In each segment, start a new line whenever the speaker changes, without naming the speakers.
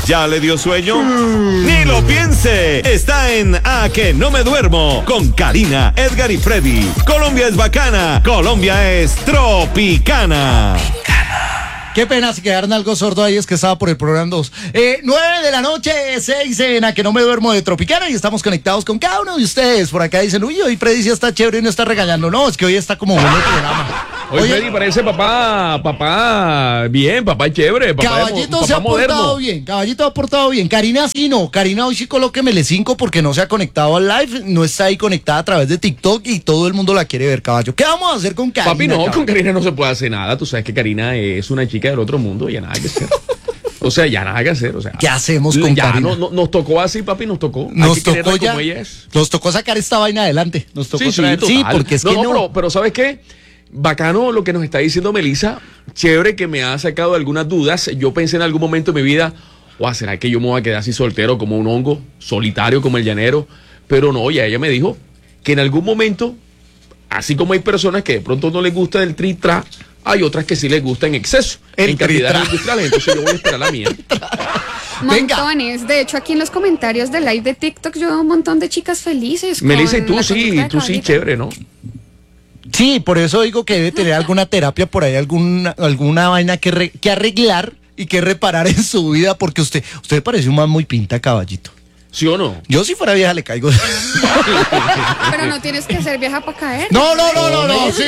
¿Ya le dio sueño? ¡Ni lo piense! Está en A que no me duermo con Karina, Edgar y Freddy. Colombia es bacana, Colombia es tropicana.
Qué pena si quedaron algo sordo ahí, es que estaba por el programa 2. 9 de la noche, 6 en A que no me duermo de Tropicana y estamos conectados con cada uno de ustedes. Por acá dicen, uy, hoy Freddy sí está chévere y no está regañando. No, es que hoy está como bueno el programa.
Hoy Freddy parece papá bien, papá chévere.
Caballito se ha portado bien, Caballito ha portado bien. Karina sí no, Karina hoy sí colóquemele 5 porque no se ha conectado al live, no está ahí conectada a través de TikTok y todo el mundo la quiere ver, caballo. ¿Qué vamos a hacer con Karina?
Papi, no,
caballo?
con Karina no se puede hacer nada. Tú sabes que Karina es una chica del otro mundo, ya nada que hacer. O sea, ya nada que hacer. O sea,
¿qué hacemos con Karina?
Nos tocó así, papi, nos tocó.
Nos tocó ya,
como ella es.
nos tocó sacar esta vaina adelante. Nos tocó traer,
sí,
porque es que no.
Pero ¿sabes qué? Bacano lo que nos está diciendo Melissa, chévere que me ha sacado algunas dudas. Yo pensé en algún momento de mi vida, ¿será que yo me voy a quedar así soltero como un hongo, solitario como el llanero? Pero no, ya ella me dijo que en algún momento, así como hay personas que de pronto no les gusta el tri-tra, hay otras que sí les gusta en exceso, en cantidades industriales, entonces yo voy a esperar la mía.
Montones, de hecho aquí en los comentarios del live de TikTok yo veo un montón de chicas felices.
Melissa, y tú sí, chévere, ¿no?
Sí, por eso digo que debe tener alguna terapia por ahí, alguna vaina que arreglar y que reparar en su vida, porque usted parece un man muy pinta, caballito.
¿Sí o no?
Yo si fuera vieja le caigo.
Pero no tienes que ser vieja para caer.
No. Sí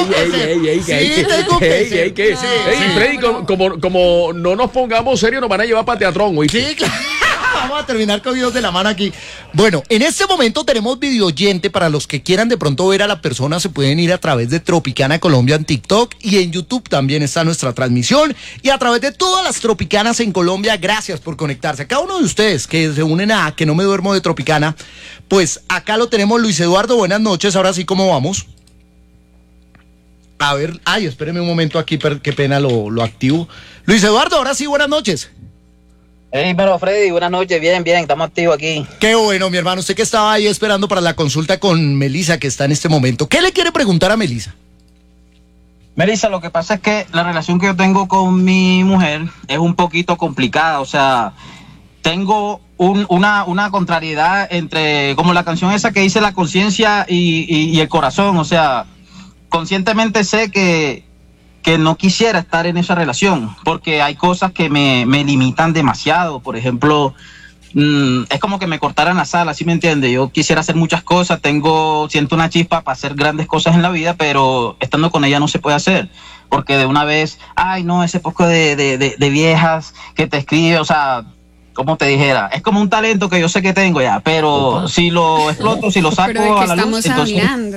tengo que ser.
Freddy, como no nos pongamos serios, nos van a llevar para teatrón, güey.
Sí, claro. Vamos a terminar cogidos de la mano aquí. Bueno, en este momento tenemos videoyente. Para los que quieran de pronto ver a la persona, se pueden ir a través de Tropicana Colombia en TikTok y en YouTube también está nuestra transmisión. Y a través de todas las Tropicanas en Colombia, gracias por conectarse. A cada uno de ustedes que se unen a Que no me duermo de Tropicana, pues acá lo tenemos. Luis Eduardo, buenas noches. Ahora sí, ¿cómo vamos? A ver, espéreme un momento aquí, qué pena lo activo. Luis Eduardo, ahora sí, buenas noches.
Hey, pero Freddy, buenas noches, bien, estamos activos aquí.
Qué bueno, mi hermano, usted que estaba ahí esperando para la consulta con Melissa, que está en este momento. ¿Qué le quiere preguntar a Melissa?
Melissa, lo que pasa es que la relación que yo tengo con mi mujer es un poquito complicada, o sea, tengo una contrariedad entre, como la canción esa que dice la conciencia y el corazón, o sea, conscientemente sé que no quisiera estar en esa relación, porque hay cosas que me limitan demasiado. Por ejemplo, es como que me cortaran las alas, ¿sí me entiende? Yo quisiera hacer muchas cosas, siento una chispa para hacer grandes cosas en la vida, pero estando con ella no se puede hacer, porque de una vez, ese poco de viejas que te escribe, o sea, como te dijera, es como un talento que yo sé que tengo ya, pero si lo exploto, si lo saco
¿Pero de qué
a la luz,
estamos hablando?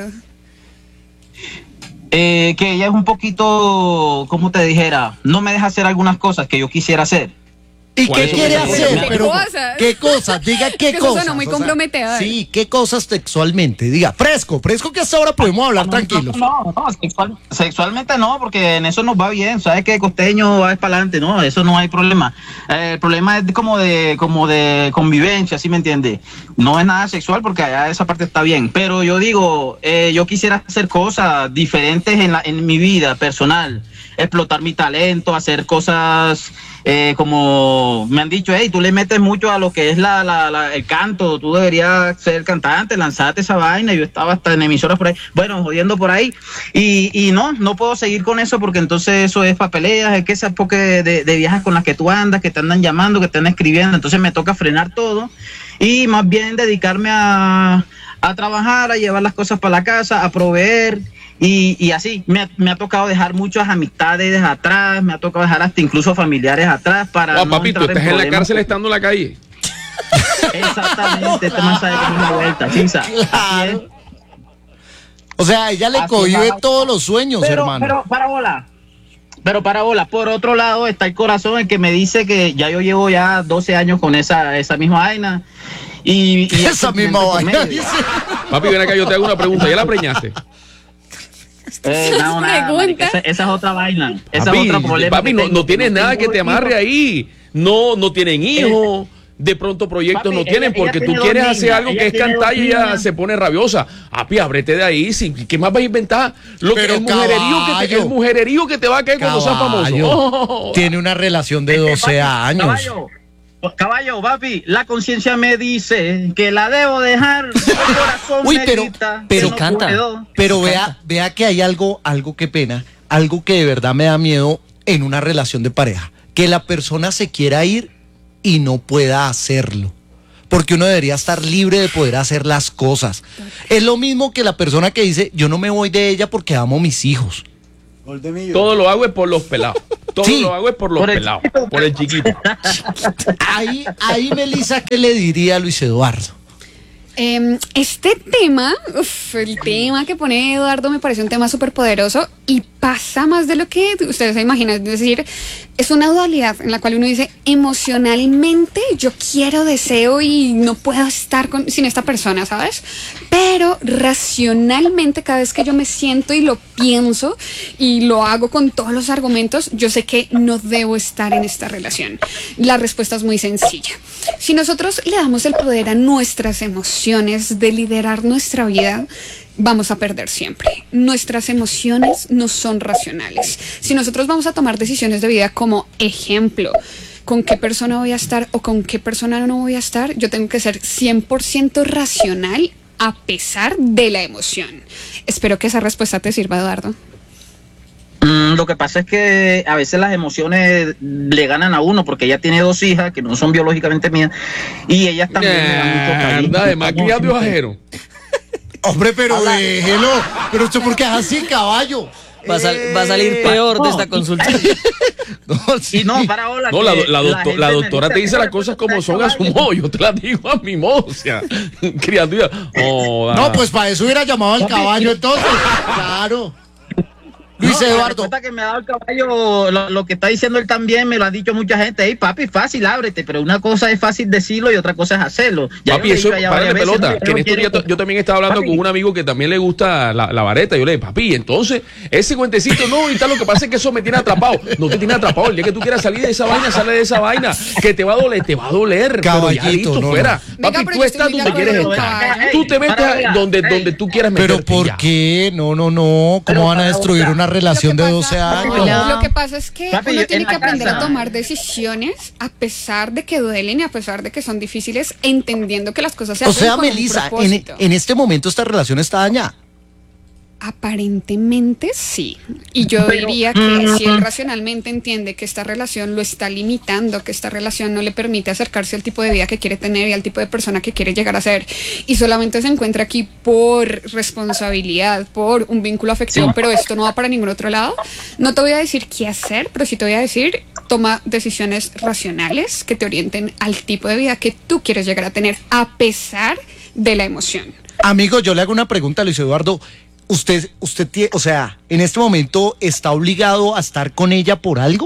Que ella es un poquito, como te dijera, no me deja hacer algunas cosas que yo quisiera hacer.
¿Y qué quiere hacer?
¿Qué cosas?
¿Qué cosas? Diga qué
que
cosas.
Eso suena muy comprometedor.
Sí, ¿qué cosas sexualmente? Diga, fresco que hasta ahora podemos hablar tranquilos.
No, sexualmente no, porque en eso nos va bien. Sabes que costeño va para adelante, no, eso no hay problema. El problema es como de convivencia, ¿sí me entiende? No es nada sexual porque allá esa parte está bien. Pero yo digo, yo quisiera hacer cosas diferentes en mi vida personal, explotar mi talento, hacer cosas como me han dicho, tú le metes mucho a lo que es el canto, tú deberías ser cantante, lanzarte esa vaina. Yo estaba hasta en emisoras por ahí, bueno, jodiendo por ahí, y no puedo seguir con eso, porque entonces eso es papeleas, es que esa poca de viejas con las que tú andas, que te andan llamando, que te andan escribiendo, entonces me toca frenar todo y más bien dedicarme a trabajar, a llevar las cosas para la casa, a proveer. Y así, me ha tocado dejar muchas amistades atrás, me ha tocado dejar hasta incluso familiares atrás para
papi, tú estás en la cárcel estando en la calle.
Exactamente, este man sabe que es una vuelta, ¿sí?
Claro. O sea, ella le cogió de todos los sueños, hermano.
Pero para bola, por otro lado está el corazón, el que me dice que ya yo llevo ya 12 años con esa misma vaina. Y
esa misma vaina.
Papi, ven acá, yo te hago una pregunta, ¿ya la preñaste?
No, esa es otra vaina. Esa es otro problema.
Papi, no tienes nada que te amarre ahí. No tienen hijos. De pronto proyectos
papi,
no tienen,
ella
porque
tiene
tú quieres
dos
hacer
niñas,
algo que
ella
es
tiene
cantar y
dos
ella
niñas.
se pone rabiosa. Papi, ábrete de ahí. ¿Qué más vas a inventar?
Pero
el mujererío que te va a caer cuando seas famoso.
Tiene una relación de 12 años.
Caballo, Caballo, papi, la conciencia me dice que la debo dejar. El corazón
Uy,
me
pero
grita
pero
que no
canta.
puedo.
Pero vea que hay algo que pena, algo que de verdad me da miedo en una relación de pareja, que la persona se quiera ir y no pueda hacerlo. Porque uno debería estar libre de poder hacer las cosas. Es lo mismo que la persona que dice, yo no me voy de ella porque amo mis hijos.
Todo lo hago es por los pelados. Todo
Sí.
lo hago es por los
Por el
pelados.
chiquito.
Por el chiquito.
Ahí Melissa, ¿qué le diría a Luis Eduardo?
Este tema, el tema que pone Eduardo me parece un tema súper poderoso y pasa más de lo que ustedes se imaginan. Es decir, es una dualidad en la cual uno dice, emocionalmente yo quiero, deseo y no puedo estar sin esta persona, ¿sabes? Pero racionalmente cada vez que yo me siento y lo pienso y lo hago con todos los argumentos, yo sé que no debo estar en esta relación. La respuesta es muy sencilla. Si nosotros le damos el poder a nuestras emociones de liderar nuestra vida, vamos a perder siempre. Nuestras emociones no son racionales. Si nosotros vamos a tomar decisiones de vida como ejemplo, con qué persona voy a estar o con qué persona no voy a estar, yo tengo que ser 100% racional a pesar de la emoción. Espero que esa respuesta te sirva, Eduardo.
Lo que pasa es que a veces las emociones le ganan a uno, porque ella tiene 2 hijas que no son biológicamente mías y ellas también me dan mucho cariño.
Además, criado ajeno.
Hombre, pero déjelo. Pero usted, ¿por qué es así, caballo?
Va a salir peor de esta consulta.
No, sí.
Y no, para ahora.
No,
que
la doctora te dice las
"Pero
cosas
tú
como
estás
son a su
caballo".
modo. Yo te las digo a mi modo. O sea, criatura.
No, pues para eso hubiera llamado al caballo entonces. Claro. Luis
La
Eduardo.
respuesta que me ha dado el caballo, lo que está diciendo él también, me lo ha dicho mucha gente. Hey, papi, fácil, ábrete. Pero una cosa es fácil decirlo y otra cosa es hacerlo. Ya
Papi,
yo le he
eso,
dicho allá
párale
varias veces,
pelota.
¿no?
Que en estos días yo también estaba hablando
Papi.
con un amigo que también le gusta la vareta. Yo le dije, papi, entonces, ese cuentecito no, y tal, lo que pasa es que eso me tiene atrapado. No te tiene atrapado. El día que tú quieras salir de esa vaina, sale de esa vaina. Que te va a doler, te va a doler. Pero ya
Caballito,
listo,
no,
fuera.
no.
Papi,
Venga, pero
tú
yo
estás
estoy muy
donde
de
quieres
acuerdo
estar.
con
Caballo.
Tú te metes
Para,
donde tú quieras meterte.
Pero ¿por
ya.
qué? No. ¿Cómo
Pero
van a
para
destruir
buscar.
una relación de
Lo que
12
pasa-
años?
Hola.
Lo que pasa es que
Papi,
uno
en
tiene
la
que aprender
casa.
a tomar decisiones a pesar de que duelen y a pesar de que son difíciles, entendiendo que las cosas se
O
hacen
sea,
con un
Melissa,
propósito.
en este momento esta relación está dañada.
Aparentemente sí. Y yo diría que si él racionalmente entiende que esta relación lo está limitando, que esta relación no le permite acercarse al tipo de vida que quiere tener y al tipo de persona que quiere llegar a ser, y solamente se encuentra aquí por responsabilidad, por un vínculo afectivo,
Sí.
pero esto no va para ningún otro lado, no te voy a decir qué hacer, pero sí te voy a decir, toma decisiones racionales que te orienten al tipo de vida que tú quieres llegar a tener a pesar de la emoción.
Amigo, yo le hago una pregunta a Luis Eduardo. ¿Usted tiene, o sea, en este momento está obligado a estar con ella por algo?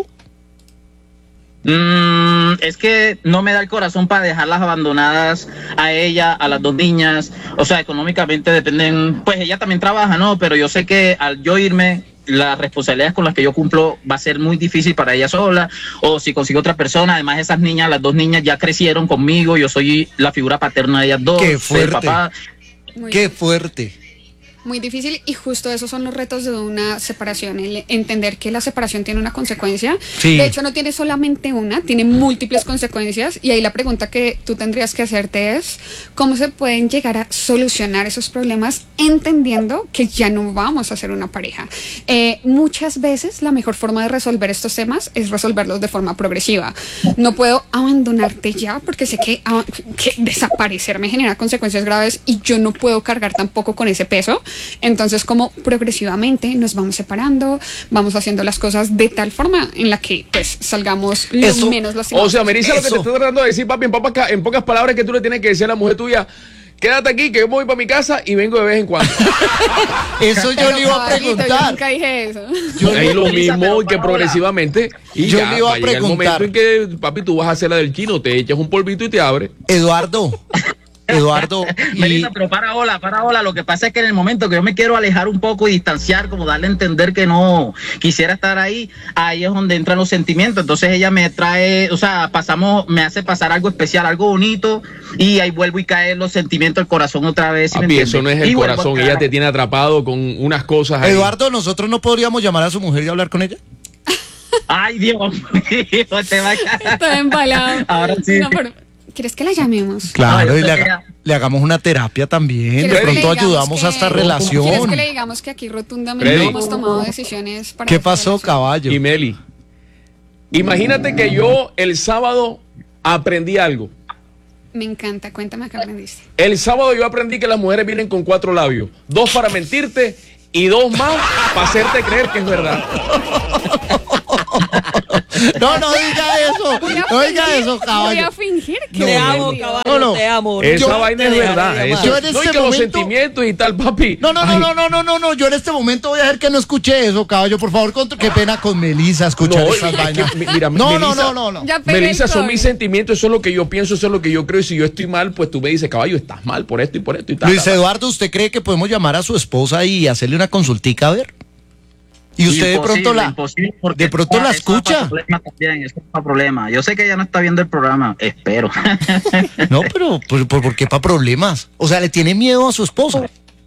Es que no me da el corazón para dejarlas abandonadas a ella, a las 2 niñas. O sea, económicamente dependen, pues ella también trabaja, ¿no? Pero yo sé que al yo irme, las responsabilidades con las que yo cumplo va a ser muy difícil para ella sola, o si consigo otra persona. Además, esas niñas, las 2 niñas ya crecieron conmigo, yo soy la figura paterna de ellas 2.
¡Qué
soy el
fuerte!
papá.
Muy
Qué fuerte.
Muy difícil, y justo esos son los retos de una separación, el entender que la separación tiene una consecuencia.
Sí.
De hecho, no tiene solamente una, tiene múltiples consecuencias, y ahí la pregunta que tú tendrías que hacerte es ¿cómo se pueden llegar a solucionar esos problemas entendiendo que ya no vamos a ser una pareja? Muchas veces la mejor forma de resolver estos temas es resolverlos de forma progresiva. No puedo abandonarte ya porque sé que desaparecer me genera consecuencias graves y yo no puedo cargar tampoco con ese peso. Entonces, como progresivamente nos vamos separando, vamos haciendo las cosas de tal forma en la que pues salgamos lo
Eso-
menos lastimados.
O sea, Melissa, lo que te
Eso.
estoy tratando de decir, papi, en pocas palabras, que tú le tienes que decir a la mujer tuya: quédate aquí, que yo me voy para mi casa y vengo de vez en cuando.
Eso yo le iba a
Caballito, Yo
preguntar.
nunca dije eso.
Ahí lo
Melissa,
mismo,
pero
que
para
progresivamente. Y
Yo
ya,
le iba a
va a llegar el
preguntar.
momento en que, papi, tú vas a hacer la del chino, te echas un polvito y te abre.
Eduardo, y
Melissa, pero para hola. Lo que pasa es que en el momento que yo me quiero alejar un poco y distanciar, como darle a entender que no quisiera estar ahí es donde entran los sentimientos. Entonces ella me trae, o sea, me hace pasar algo especial, algo bonito, y ahí vuelvo y caen los sentimientos, el corazón otra vez. ¿sí me
Papi,
entiendes?
eso no es
Y
el
vuelvo a
corazón,
caer.
ella te tiene atrapado con unas cosas ahí.
Eduardo, ¿nosotros no podríamos llamar a su mujer y hablar con ella?
Ay, Dios mío, te va a caer.
Estoy embalado.
Ahora sí.
No, pero, ¿quieres que la llamemos?
Claro,
No,
y
yo sé que
le hagamos una terapia también.
¿Quieres
De
que le
pronto
digamos
ayudamos a esta
que- ¿Quieres
relación.
que le digamos que aquí rotundamente
Freddy.
hemos tomado decisiones para
¿Qué
esta
pasó,
relación?
caballo?
Y Meli, imagínate que yo el sábado aprendí algo.
Me encanta, cuéntame qué aprendiste.
El sábado yo aprendí que las mujeres vienen con 4 labios. 2 para mentirte y 2 más para hacerte creer que es verdad.
No, no diga eso. No diga eso,
Voy
caballo.
a fingir que
Te
No,
amo,
no.
caballo,
No, no.
te amo.
Esa
Yo
vaina
te
es
dejaré
verdad.
de amar.
Eso,
Yo en
no,
este
y que los
momento-
sentimientos y tal, papi.
No, no, no,
Ay,
no, no, no, no, no. Yo en este momento voy a dejar que no escuche eso, caballo. Por favor, qué pena con Melissa escuchar
No,
esas
es que,
vainas.
mira,
No, no,
Melissa-
no, no, no.
Ya pegué
Melissa,
el
son
COVID.
mis sentimientos, eso es lo que yo pienso, eso es lo que yo creo. Y si yo estoy mal, pues tú me dices, caballo, estás mal por esto y por esto y tal.
Luis
tal, tal.
Eduardo, ¿usted cree que podemos llamar a su esposa y hacerle una consultica a ver? Y usted de pronto
Imposible, porque
de pronto la
eso da para
escucha.
problema también, eso es para problema. Yo sé que ella no está viendo el programa, espero.
No, pero ¿por qué para problemas? O sea, ¿le tiene miedo a su esposa?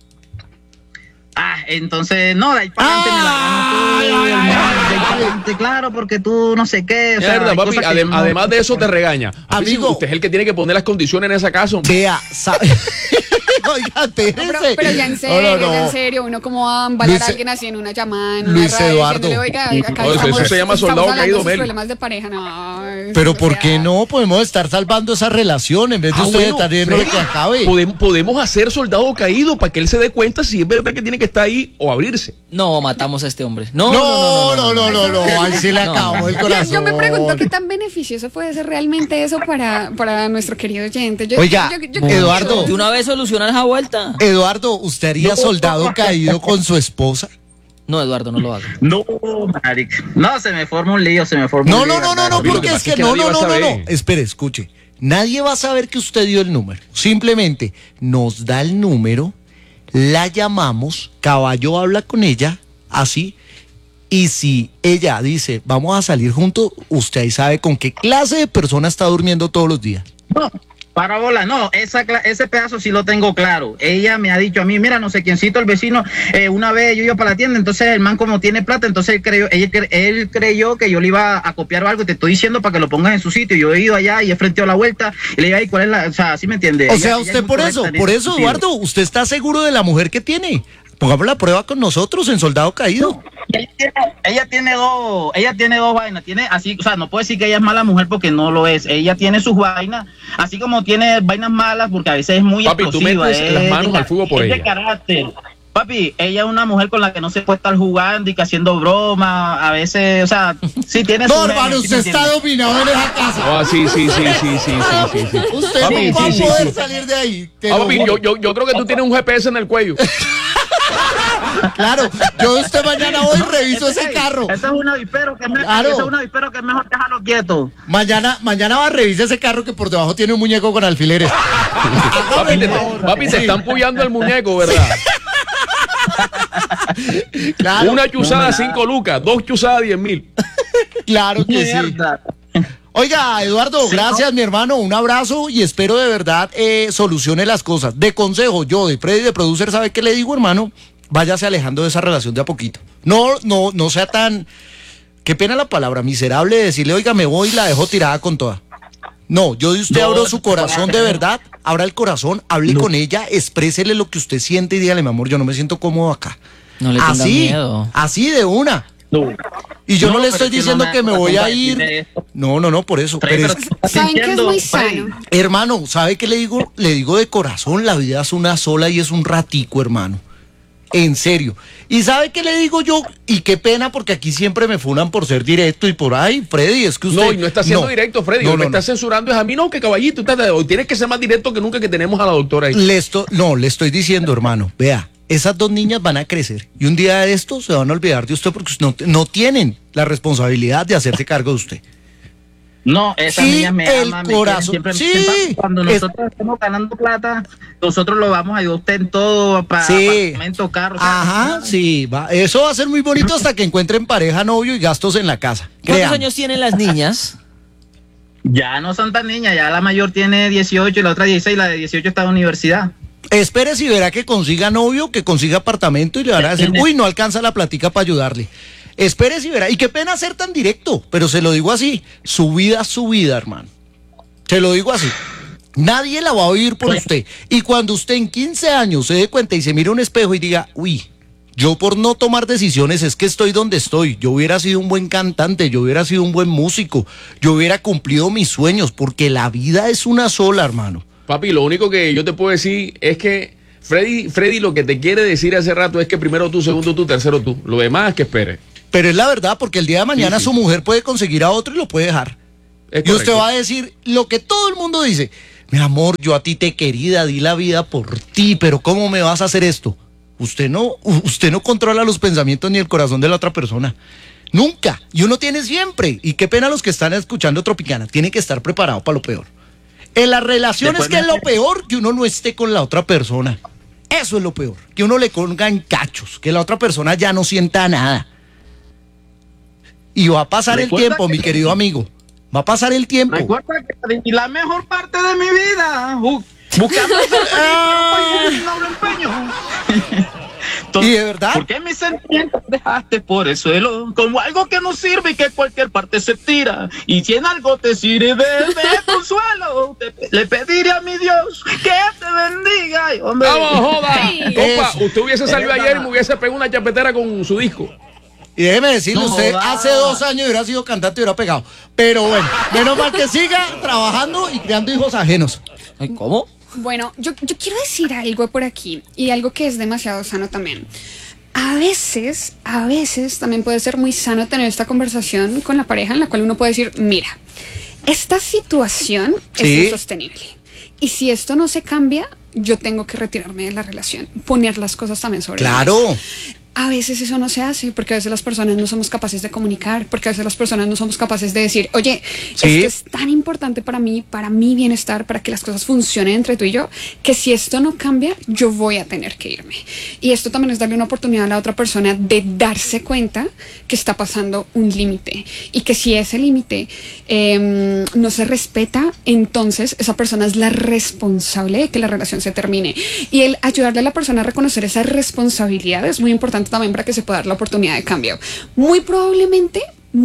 Entonces, no, de ahí para adelante me la gano tú, hermano, de ahí para adelante, claro, porque tú no sé qué. O sea,
Mierda,
hay
papi,
cosas que yo no-
además de eso te regaña. Papi,
Amigo.
si usted es el que tiene que poner las condiciones en esa casa.
Vea, ¿sabe? Oiga,
No, pero ya en serio,
No, no, no.
ya en serio, uno como va a embalar
Luis-
a alguien así en una llamada, en
Luis
una radio,
Eduardo.
diciéndole, oiga, acá
No, eso
estamos-
se llama
estamos
soldado
hablando de
caído,
sus
Meli.
problemas de pareja, no.
Pero
o
¿por
sea,
qué no podemos estar salvando esa relación en vez de
Ah,
usted
bueno,
estar viendo
Freddy,
que acabe?
podemos hacer soldado caído para que él se dé cuenta si es verdad que tiene que estar ahí o abrirse.
No, matamos a este hombre. No,
No, ahí sí le
No,
acabó el
Yo
corazón.
me pregunto qué tan beneficioso puede ser realmente eso para nuestro querido oyente.
Oiga, Eduardo.
De una vez solucionar esa vuelta.
Eduardo, ¿usted haría soldado caído con su esposa?
No, Eduardo, no lo haga.
No, marica. No, se me forma un lío, se me forma
No,
un lío.
no, no, no,
¿verdad?
no,
Papi, lo
porque
que
es
pasa
que
es que
no,
nadie
no,
va a
no, no, no.
saber.
Espere, escuche. Nadie va a saber que usted dio el número. Simplemente nos da el número, la llamamos, caballo habla con ella, así. Y si ella dice, vamos a salir juntos, usted ahí sabe con qué clase de persona está durmiendo todos los días.
No, parábola, no, ese pedazo sí lo tengo claro. Ella me ha dicho a mí, mira, no sé quiéncito el vecino, una vez yo iba para la tienda, entonces el man como tiene plata, entonces él creyó que yo le iba a copiar algo, te estoy diciendo para que lo pongas en su sitio. Yo he ido allá y he frenteado la vuelta y le digo, ay, ¿cuál es la? O sea, ¿sí me entiende?
O
Ella-
sea,
ella
usted
es muy
por
correcta en
eso,
ese sentido.
Eduardo, ¿usted está seguro de la mujer que tiene? Pongamos la prueba con nosotros en Soldado Caído.
Ella tiene dos vainas, tiene así, o sea, no puedo decir que ella es mala mujer porque no lo es. Ella tiene sus vainas, así como tiene vainas malas porque a veces es muy
Papi, tú
explosiva.
metes las manos al fuego por
es de
ella.
carácter. Papi, ella es una mujer con la que no se puede estar jugando y que haciendo broma, a veces, o sea, sí tiene
No,
sus
hermano,
genes, ¿sí
usted
me
está
entiende?
dominado en esa casa.
Ah, sí.
Usted
Papi,
no va a
sí,
poder
sí.
salir de ahí. te
Ah,
lo
papi,
juro.
yo creo que tú tienes un GPS en el cuello.
Claro, yo usted mañana voy y reviso ese
Ey,
carro.
Eso es un avispero que es mejor,
Claro.
eso es un avispero que es mejor dejarlo quieto.
Mañana va a revisar ese carro que por debajo tiene un muñeco con alfileres.
Papi, te están puyando el muñeco, ¿verdad?
Claro,
Una chuzada 5 lucas, 2 chuzadas 10,000.
claro que sí.
Mierda.
Oiga, Eduardo,
Sí,
gracias, mi hermano. Un abrazo y espero de verdad solucione las cosas. De consejo, yo de Freddy, de producer, ¿sabe qué le digo, hermano? Váyase alejando de esa relación de a poquito. No sea tan, qué pena la palabra, miserable de decirle, oiga, me voy y la dejo tirada con toda. No, yo de usted
No,
abro su corazón de verdad, abra el corazón, hable con ella, exprésele lo que usted siente y dígale, mi amor, yo no me siento cómodo acá.
No le tenga
Así,
miedo.
así de una.
No.
Y yo no,
No,
le
pero
estoy
es que
diciendo
no me
que me
da
voy a
culpa
ir.
decirle esto.
No, por eso.
Freddy,
Pero
pero
es-
tú estás
¿Saben que es
sintiendo,
muy
Freddy.
sano?
hermano, ¿sabe qué le digo? Le digo de corazón, la vida es una sola y es un ratico, hermano. En serio. ¿Y sabe qué le digo yo? Y qué pena, porque aquí siempre me funan por ser directo y por ahí, Freddy, es que usted...
No, y no está siendo directo, Freddy.
No,
Lo que
no,
está censurando es a mí, no, que caballito. Hoy tienes que ser más directo que nunca, que tenemos a la doctora ahí.
le estoy diciendo, hermano, vea, esas dos niñas van a crecer y un día de estos se van a olvidar de usted porque no tienen la responsabilidad de hacerse cargo de usted.
No, esas
Sí,
niñas me
el
aman, me
corazón.
quieren,
Sí,
siempre me aman. Cuando
es-
nosotros estemos ganando plata, nosotros lo vamos a ayudar a usted en todo, para
Sí.
apartamento, carro. o sea,
Ajá, sí, eso va a ser muy bonito hasta que encuentren pareja, novio y gastos en la casa.
¿Cuántos
Créame.
años tienen las niñas?
Ya no son tan niñas, ya la mayor tiene 18 y la otra 16, la de 18 está en la universidad.
Espere si verá que consiga novio, que consiga apartamento y le van a decir, uy, no alcanza la platica para ayudarle. Espérese y verá. Y qué pena ser tan directo, pero se lo digo así. Su vida es su vida, hermano. Se lo digo así. Nadie la va a vivir por usted. Y cuando usted en 15 años se dé cuenta y se mire un espejo y diga, uy, yo por no tomar decisiones es que estoy donde estoy. Yo hubiera sido un buen cantante, yo hubiera sido un buen músico, yo hubiera cumplido mis sueños, porque la vida es una sola, hermano.
Papi, lo único que yo te puedo decir es que Freddy lo que te quiere decir hace rato es que primero tú, segundo tú, tercero tú. Lo demás es que espere.
Pero es la verdad, porque el día de mañana
Sí.
su mujer puede conseguir a otro y lo puede dejar.
Es
Y usted
correcto.
va a decir lo que todo el mundo dice. Mi amor, yo a ti te querida, di la vida por ti, pero ¿cómo me vas a hacer esto? Usted no controla los pensamientos ni el corazón de la otra persona. Nunca. Y uno tiene siempre. Y qué pena los que están escuchando Tropicana. Tiene que estar preparado para lo peor. En las relaciones,
Después
que es lo peor, que uno no esté con la otra persona. Eso es lo peor. Que uno le ponga en cachos. Que la otra persona ya no sienta nada. Y va a pasar el
Recuerda
tiempo,
que-
mi querido amigo. Va a pasar el tiempo.
Recuerda que la mejor parte de mi vida, buscando ser feliz, pero un noble empeño.
Y de verdad.
¿Por qué mis sentimientos dejaste por el suelo? Como algo que no sirve y que cualquier parte se tira. Y si en algo te sirve de consuelo, le pediré a mi Dios que te bendiga. Y, hombre,
¡Vamos, joda! Compa,
Eso.
usted hubiese salido ayer y me hubiese pegado una chapetera con su disco.
Y déjeme decirle,
No
usted
joda.
hace 2 años hubiera sido cantante y hubiera pegado. Pero bueno, menos mal que siga trabajando y creando hijos ajenos.
Ay, ¿cómo?
Bueno, yo quiero decir algo por aquí y algo que es demasiado sano también. A veces también puede ser muy sano tener esta conversación con la pareja en la cual uno puede decir, mira, esta situación
Sí.
es insostenible. Y si esto no se cambia, yo tengo que retirarme de la relación, poner las cosas también sobre la
Claro.
mesa. A veces eso no se hace porque a veces las personas no somos capaces de comunicar, porque a veces las personas no somos capaces de decir, oye,
Sí.
esto es tan importante para mi bienestar, para que las cosas funcionen entre tú y yo, que si esto no cambia, yo voy a tener que irme. Y esto también es darle una oportunidad a la otra persona de darse cuenta que está pasando un límite y que si ese límite no se respeta, entonces esa persona es la responsable de que la relación se termine. Y el ayudarle a la persona a reconocer esa responsabilidad es muy importante también para que se pueda dar la oportunidad de cambio. Muy probablemente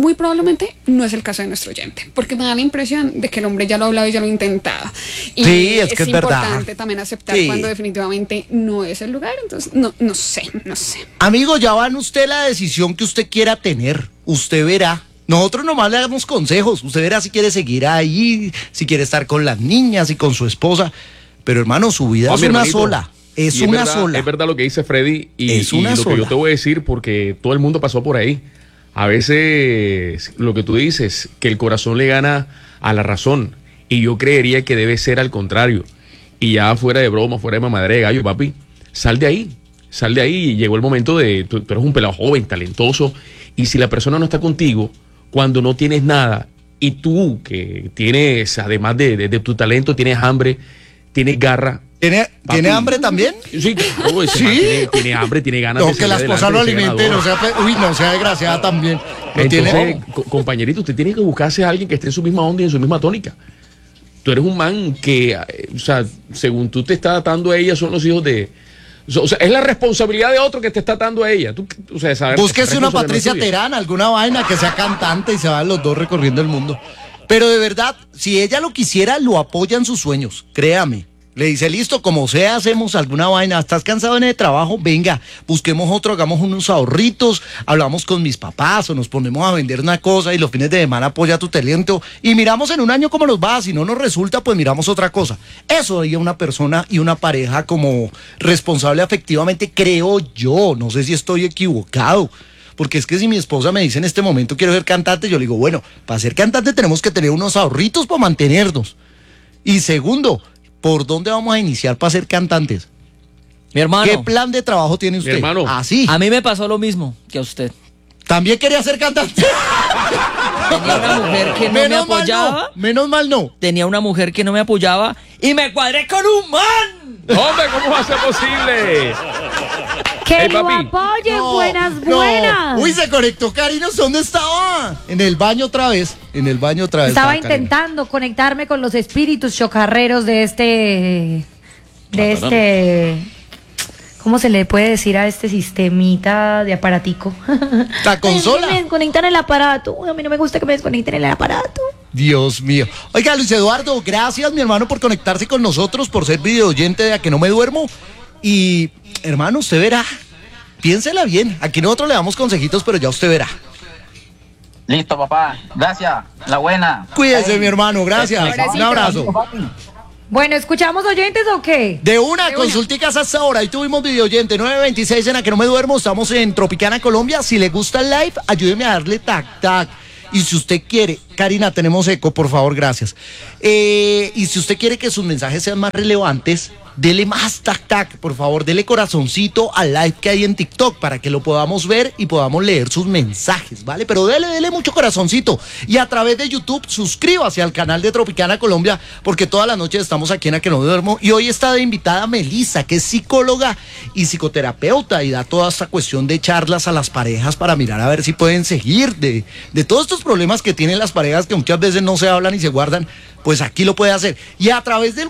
no es el caso de nuestro oyente, porque me da la impresión de que el hombre ya lo ha hablado y ya lo ha intentado. Y
Sí, es que es verdad.
importante también aceptar
Sí.
cuando definitivamente no es el lugar. Entonces, no sé.
Amigo, ya va en usted la decisión que usted quiera tener. Usted verá. Nosotros nomás le damos consejos. Usted verá si quiere seguir ahí, si quiere estar con las niñas y con su esposa. Pero hermano, su vida
No,
es
mi
una
hermanito,
sola. Es
y
una
verdad,
sola.
Es verdad lo que dice Freddy y,
Es
y
una
lo que
sola.
yo te voy a decir porque todo el mundo pasó por ahí. A veces lo que tú dices, que el corazón le gana a la razón y yo creería que debe ser al contrario. Y ya fuera de broma, fuera de mamadera de gallo, papi, sal de ahí y llegó el momento de, tú eres un pelado joven, talentoso y si la persona no está contigo, cuando no tienes nada y tú que tienes, además de tu talento, tienes hambre, tienes garra.
¿Tiene
Papi.
hambre también?
Sí, claro, ese
¿Sí?
man tiene hambre, tiene ganas
No,
de
que la
salir
esposa lo
adelante, de ser
alimente, no
ganador.
sea, no sea desgraciada también. No
Entonces,
tiene.
compañerito, usted tiene que buscarse a alguien que esté en su misma onda y en su misma tónica. Tú eres un man que, o sea, según tú te estás atando a ella, son los hijos de... O sea, es la responsabilidad de otro que te está atando a ella. Tú, o sea, saber,
Búsquese una
responsabilidad
Patricia
tuya.
Terán, alguna vaina que sea cantante y se van los dos recorriendo el mundo. Pero de verdad, si ella lo quisiera, lo apoya en sus sueños, créame. Le dice, listo, como sea, hacemos alguna vaina. ¿Estás cansado en el trabajo? Venga, busquemos otro, hagamos unos ahorritos, hablamos con mis papás o nos ponemos a vender una cosa y los fines de semana apoya tu talento y miramos en un año cómo nos va. Si no nos resulta, pues miramos otra cosa. Eso haría una persona y una pareja como responsable afectivamente, creo yo. No sé si estoy equivocado. Porque es que si mi esposa me dice en este momento quiero ser cantante, yo le digo, bueno, para ser cantante tenemos que tener unos ahorritos para mantenernos. Y segundo, ¿por dónde vamos a iniciar para ser cantantes?
Mi hermano,
¿Qué plan de trabajo tiene usted?
hermano.
Así.
a mí me pasó lo mismo que a usted.
¿También quería ser cantante?
Tenía una mujer que no me
Menos mal
apoyaba.
no. Menos mal no.
Tenía una mujer que no me apoyaba y me cuadré con un man.
¡Hombre, cómo va a ser posible!
Que
Hey,
lo
papi.
apoyen,
No,
buenas,
no.
buenas.
Uy, se conectó Karina. ¿Dónde estaba? En el baño otra vez. En el baño otra vez.
Estaba
Karina.
intentando conectarme con los espíritus chocarreros de este, ¿cómo se le puede decir a este sistemita de aparatico?
La consola.
Ay, me desconectan el aparato. Uy, a mí no me gusta que me desconecten el aparato.
Dios mío. Oiga, Luis Eduardo, gracias, mi hermano, por conectarse con nosotros, por ser videoyente de A Que No Me Duermo. Y, hermano, usted verá. Piénsela bien. Aquí nosotros le damos consejitos, pero ya usted verá.
Listo, papá. Gracias. La buena.
Cuídese, mi hermano. Gracias. Un abrazo.
Bueno, ¿escuchamos oyentes o qué?
De una, consulticas hasta ahora. Ahí tuvimos videoyente 926 en A Que No Me Duermo. Estamos en Tropicana, Colombia. Si le gusta el live, ayúdeme a darle tac. Y si usted quiere, Karina, tenemos eco, por favor, gracias. Y si usted quiere que sus mensajes sean más relevantes, dele más tac, por favor, dele corazoncito al live que hay en TikTok para que lo podamos ver y podamos leer sus mensajes, ¿vale? Pero dele mucho corazoncito. Y a través de YouTube, suscríbase al canal de Tropicana Colombia, porque todas las noches estamos aquí en A Que No Me Duermo. Y hoy está de invitada Melissa, que es psicóloga y psicoterapeuta y da toda esta cuestión de charlas a las parejas para mirar a ver si pueden seguir de todos estos problemas que tienen las parejas que muchas veces no se hablan y se guardan. Pues aquí lo puede hacer. Y a través del